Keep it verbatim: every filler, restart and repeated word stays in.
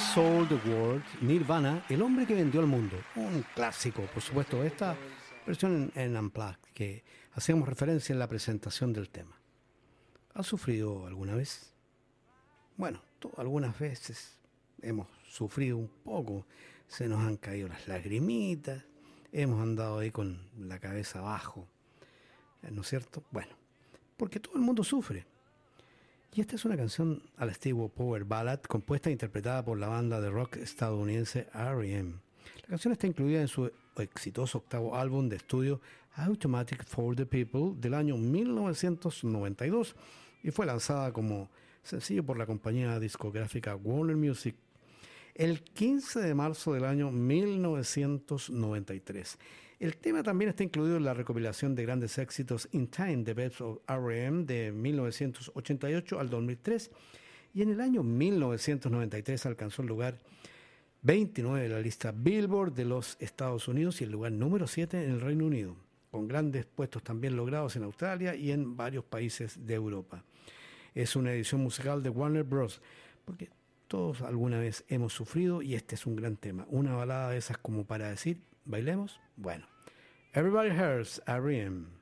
Sold the World, Nirvana, El hombre que vendió al mundo. Un clásico, por supuesto, esta versión en, en Unplugged, que hacemos referencia en la presentación del tema. ¿Has sufrido alguna vez? Bueno, to- algunas veces hemos sufrido un poco, se nos han caído las lagrimitas, hemos andado ahí con la cabeza abajo, ¿no es cierto? Bueno, porque todo el mundo sufre. Y esta es una canción al estilo Power Ballad, compuesta e interpretada por la banda de rock estadounidense R E M. La canción está incluida en su exitoso octavo álbum de estudio Automatic for the People del año mil novecientos noventa y dos y fue lanzada como sencillo por la compañía discográfica Warner Music el quince de marzo del año mil novecientos noventa y tres. El tema también está incluido en la recopilación de grandes éxitos In Time, The Best of R E M de mil novecientos ochenta y ocho al dos mil tres, y en el año mil novecientos noventa y tres alcanzó el lugar veintinueve de la lista Billboard de los Estados Unidos y el lugar número siete en el Reino Unido, con grandes puestos también logrados en Australia y en varios países de Europa. Es una edición musical de Warner Bros., porque todos alguna vez hemos sufrido y este es un gran tema. Una balada de esas como para decir, ¿bailemos? Bueno, Everybody Hurts, R E M.